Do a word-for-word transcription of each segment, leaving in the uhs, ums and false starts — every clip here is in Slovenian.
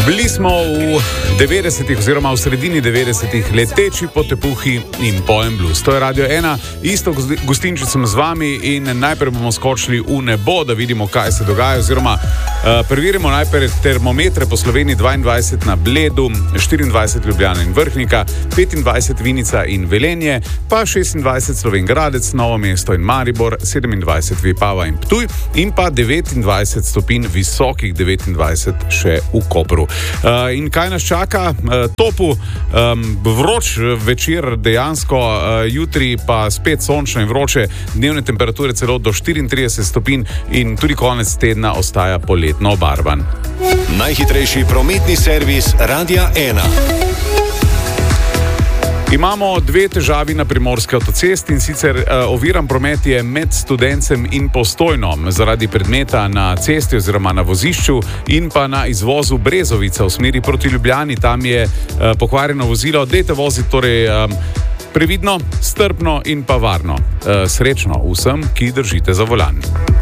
Bili smo v devetdesetih oziroma v sredini devetdesetih leteči po tepuhi in pojem blues. To je Radio ena, isto gostinčicem z vami in najprej bomo skočili v nebo, da vidimo, kaj se dogaja, oziroma uh, preverimo najprej termometre po Sloveniji. Dvaindvajset na Bledu, štiriindvajset Ljubljana in Vrhnika, petindvajset Vinica in Velenje, pa šestindvajset Slovenj Gradec, Novo mesto in Maribor, sedemindvajset Vipava in Ptuj in pa devetindvajset stopinj, visokih devetindvajset še v Kopru. Uh, in kaj nas čaka? Uh, topu, um, vroč večer dejansko, uh, jutri pa spet sončno in vroče, dnevne temperature celo do štiriintrideset stopinj in tudi konec tedna ostaja poletno obarvan. Najhitrejši prometni servis Radia ena. Imamo dve težavi na primorski avtocesti, in sicer uh, oviran promet je med Studencem in Postojno zaradi predmeta na cesti oziroma na vozišču in pa na izvozu Brezovica v smeri proti Ljubljani. Tam je uh, pokvarjeno vozilo. Dajte voziti torej um, previdno, strpno in pa varno. Uh, srečno vsem, ki držite za volan.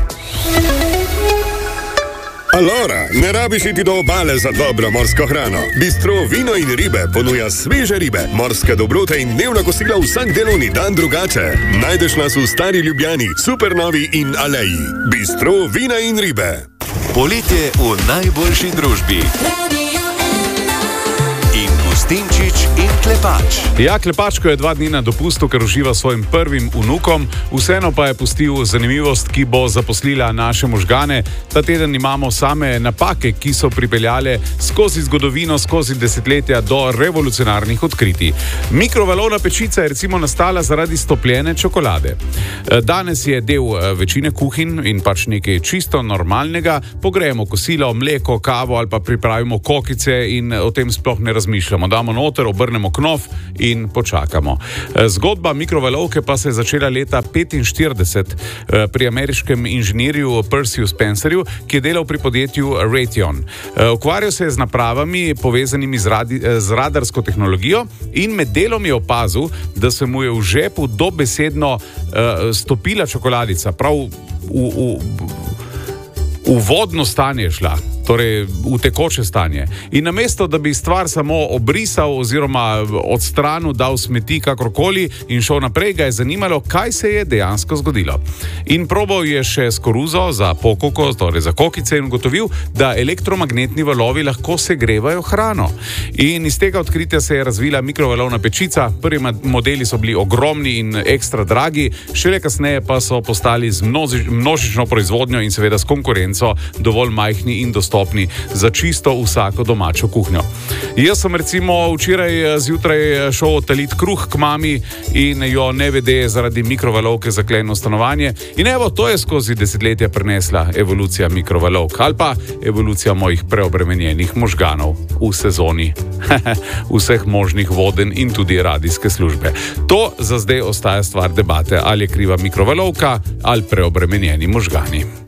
Alora, ne rabiš iti do obale za dobro morsko hrano. Bistro Vino in ribe ponuja sveže ribe, morske dobrote in dnevna kosila vsak delovni dan drugače. Najdeš nas v Stari Ljubljani, Supernovi in Aleji. Bistro Vina in ribe. Poletje v najboljši družbi. In Gustinčič in Klepač. Ja, Klepačko je dva dni na dopustu, ker uživa svojim prvim vnukom, vseeno pa je pustil zanimivost, ki bo zaposlila naše možgane. Ta teden imamo same napake, ki so pripeljale skozi zgodovino, skozi desetletja do revolucionarnih odkritij. Mikrovalovna pečica je recimo nastala zaradi stopljene čokolade. Danes je del večine kuhinj in pač nekaj čisto normalnega. Pogrejemo kosilo, mleko, kavo ali pa pripravimo kokice in o tem sploh ne razmišljamo. Damo noter, obrnemo knof in počakamo. Zgodba mikrovalovke pa se je začela leta petinštirideset pri ameriškem inženirju Percyju Spencerju, ki je delal pri podjetju Raytheon. Ukvarjal se je z napravami povezanimi z, radi, z radarsko tehnologijo in med delom je opazil, da se mu je v žepu dobesedno uh, stopila čokoladica, prav v, v, v vodno stanje šla. Torej v tekoče stanje. In namesto, da bi stvar samo obrisal oziroma odstranil, dal smeti kakorkoli in šel naprej, ga je zanimalo, kaj se je dejansko zgodilo. In probal je še s koruzo za pokoko, torej za kokice, in ugotovil, da elektromagnetni valovi lahko segrevajo hrano. In iz tega odkritja se je razvila mikrovalovna pečica. Prvi modeli so bili ogromni in ekstra dragi, šele kasneje pa so postali z množi, množično proizvodnjo in seveda s konkurenco dovolj majhni in dostopni za čisto vsako domačo kuhnjo. Jaz sem recimo včeraj zjutraj šel talit kruh k mami in jo nevede zaradi mikrovalovke zaklenil stanovanje. In evo, to je skozi desetletja prinesla evolucija mikrovalovk ali pa evolucija mojih preobremenjenih možganov v sezoni vseh možnih voden in tudi radijske službe. To za zdaj ostaja stvar debate, ali je kriva mikrovalovka ali preobremenjeni možgani.